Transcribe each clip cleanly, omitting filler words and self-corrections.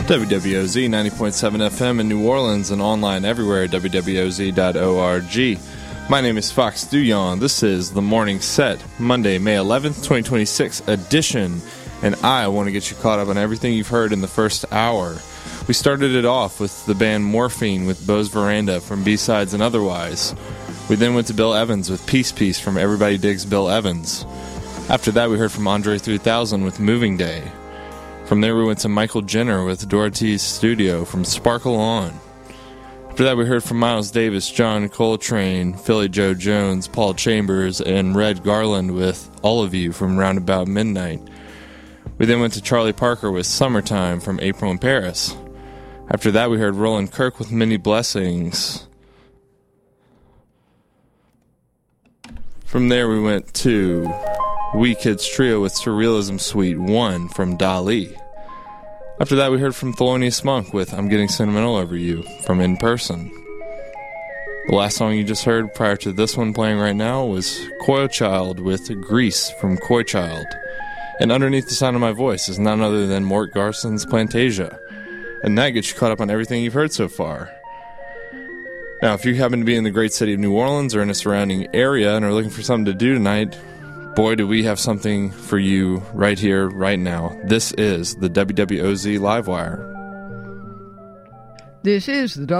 WWOZ 90.7 FM in New Orleans and online everywhere at wwoz.org. My name is Fox Duyon. This is The Morning Set, Monday, May 11th, 2026 edition, and I want to get you caught up on everything you've heard in the first hour. We started it off with the band Morphine with Beau's Veranda from B-Sides and Otherwise. We then went to Bill Evans with Peace Peace from Everybody Digs Bill Evans. After that, we heard from Andre 3000 with Moving Day. From there, we went to Michael Jenner with Dorothy's Studio from Sparkle On. After that, we heard from Miles Davis, John Coltrane, Philly Joe Jones, Paul Chambers, and Red Garland with All of You from Roundabout Midnight. We then went to Charlie Parker with Summertime from April in Paris. After that, we heard Roland Kirk with Many Blessings. From there, we went to We Kids Trio with Surrealism Suite 1 from Dali. After that, we heard from Thelonious Monk with I'm Getting Sentimental Over You from In Person. The last song you just heard prior to this one playing right now was Coil Child with Grease from Coy Child. And underneath the sound of my voice is none other than Mort Garson's Plantasia. And that gets you caught up on everything you've heard so far. Now, if you happen to be in the great city of New Orleans or in a surrounding area and are looking for something to do tonight, boy, do we have something for you right here, right now. This is the WWOZ Livewire. This is the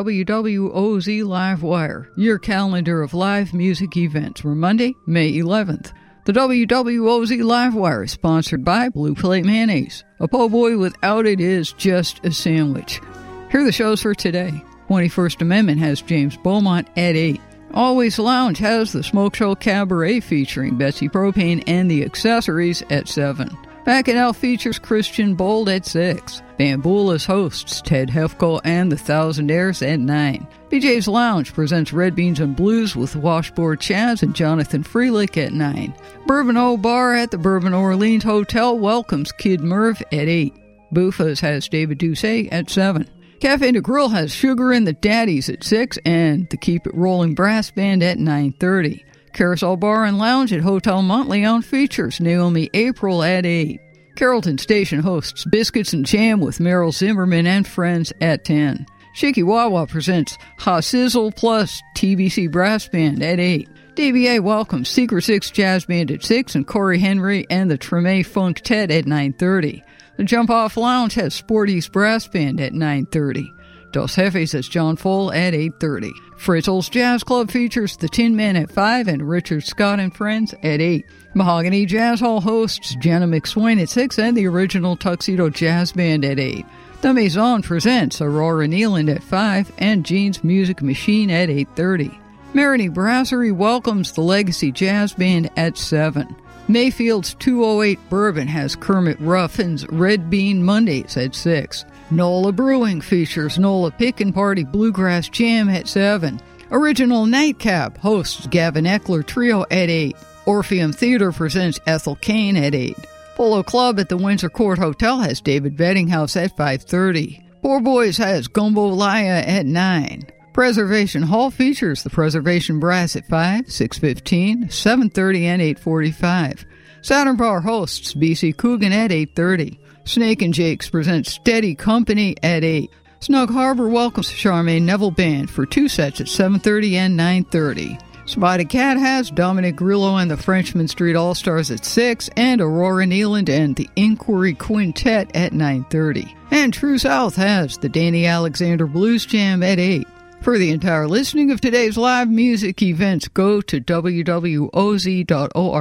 WWOZ Livewire, your calendar of live music events for Monday, May 11th. The WWOZ Livewire is sponsored by Blue Plate Mayonnaise. A po' boy without it is just a sandwich. Here are the shows for today. 21st Amendment has James Beaumont at 8. Always Lounge has the Smoke Show Cabaret featuring Betsy Propane and the Accessories at 7. Bacchanal features Christian Bold at 6. Bamboola's hosts Ted Hefko and the Thousandaires at 9. BJ's Lounge presents Red Beans and Blues with Washboard Chaz and Jonathan Freelick at 9. Bourbon O Bar at the Bourbon Orleans Hotel welcomes Kid Merv at 8. Buffa's has David Doucet at 7. Cafe de Grill has Sugar and the Daddies at 6 and the Keep It Rolling Brass Band at 9:30. Carousel Bar and Lounge at Hotel Montleon features Naomi April at 8. Carrollton Station hosts Biscuits and Jam with Meryl Zimmerman and Friends at 10. Shiki Wawa presents Ha Sizzle plus TBC Brass Band at 8. DBA welcomes Secret Six Jazz Band at 6 and Corey Henry and the Treme Funk Tet at 9:30. The Jump Off Lounge has Sporty's Brass Band at 9:30. Dos Jefes has John Full at 8:30. Fritzl's Jazz Club features The Tin Men at 5 and Richard Scott and Friends at 8. Mahogany Jazz Hall hosts Jenna McSwain at 6 and the Original Tuxedo Jazz Band at 8. The Maison presents Aurora Nealand at 5 and Gene's Music Machine at 8:30. Maroney Brasserie welcomes the Legacy Jazz Band at 7. Mayfield's 208 Bourbon has Kermit Ruffin's Red Bean Mondays at 6. NOLA Brewing features NOLA Pick and Party Bluegrass Jam at 7. Original Nightcap hosts Gavin Eckler Trio at 8. Orpheum Theater presents Ethel Kane at 8. Polo Club at the Windsor Court Hotel has David Bettinghouse at 5:30. Poor Boys has Gumbo Laya at 9. Preservation Hall features the Preservation Brass at 5, 6:15, 7:30, and 8:45. Saturn Bar hosts BC Coogan at 8:30. Snake and Jake's presents Steady Company at 8. Snug Harbor welcomes Charmaine Neville Band for 2 sets at 7:30 and 9:30. Spotted Cat has Dominic Grillo and the Frenchman Street All-Stars at 6, and Aurora Nealand and the Inquiry Quintet at 9:30. And True South has the Danny Alexander Blues Jam at 8. For the entire listing of today's live music events, go to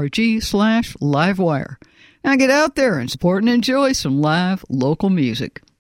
wwoz.org/livewire. Now get out there and support and enjoy some live local music.